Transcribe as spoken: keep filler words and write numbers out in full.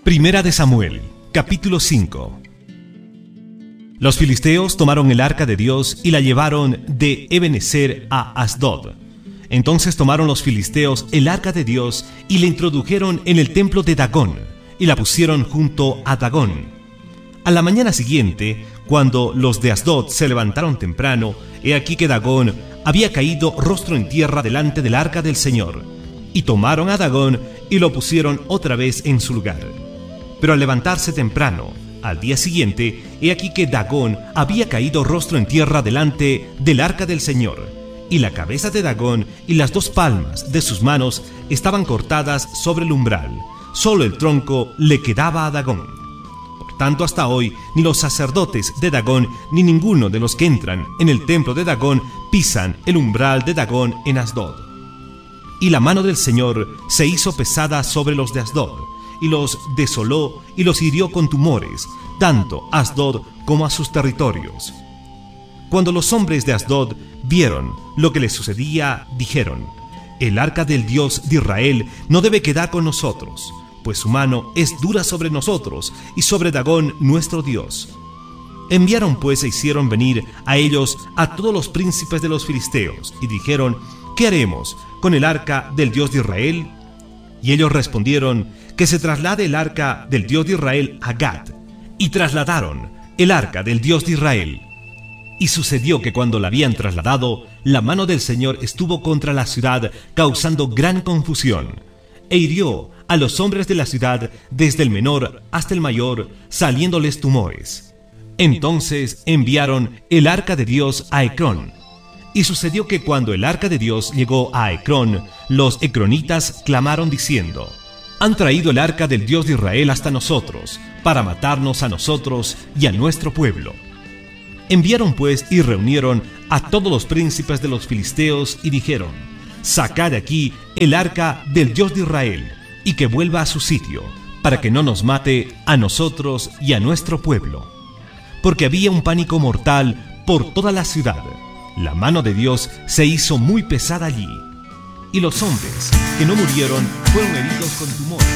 Primera de Samuel, capítulo cinco. Los filisteos tomaron el arca de Dios y la llevaron de Ebenezer a Asdod. Entonces tomaron los filisteos el arca de Dios y la introdujeron en el templo de Dagón y la pusieron junto a Dagón. A la mañana siguiente, cuando los de Asdod se levantaron temprano, he aquí que Dagón había caído rostro en tierra delante del arca del Señor, y tomaron a Dagón y lo pusieron otra vez en su lugar. Pero al levantarse temprano, al día siguiente, he aquí que Dagón había caído rostro en tierra delante del arca del Señor, y la cabeza de Dagón y las dos palmas de sus manos estaban cortadas sobre el umbral. Solo el tronco le quedaba a Dagón. Por tanto, hasta hoy, ni los sacerdotes de Dagón, ni ninguno de los que entran en el templo de Dagón pisan el umbral de Dagón en Asdod. Y la mano del Señor se hizo pesada sobre los de Asdod, y los desoló y los hirió con tumores, tanto a Asdod como a sus territorios. Cuando los hombres de Asdod vieron lo que les sucedía, dijeron: el arca del Dios de Israel no debe quedar con nosotros, pues su mano es dura sobre nosotros y sobre Dagón nuestro Dios. Enviaron pues e hicieron venir a ellos a todos los príncipes de los filisteos, y dijeron: ¿qué haremos con el arca del Dios de Israel? Y ellos respondieron: que se traslade el arca del Dios de Israel a Gat. Y trasladaron el arca del Dios de Israel. Y sucedió que cuando la habían trasladado, la mano del Señor estuvo contra la ciudad, causando gran confusión, e hirió a los hombres de la ciudad, desde el menor hasta el mayor, saliéndoles tumores. Entonces enviaron el arca de Dios a Ecrón. Y sucedió que cuando el arca de Dios llegó a Ecrón, los ecronitas clamaron diciendo: han traído el arca del Dios de Israel hasta nosotros, para matarnos a nosotros y a nuestro pueblo. Enviaron pues y reunieron a todos los príncipes de los filisteos y dijeron: sacad de aquí el arca del Dios de Israel, y que vuelva a su sitio, para que no nos mate a nosotros y a nuestro pueblo. Porque había un pánico mortal por toda la ciudad. La mano de Dios se hizo muy pesada allí. Y los hombres que no murieron fueron heridos con tumores.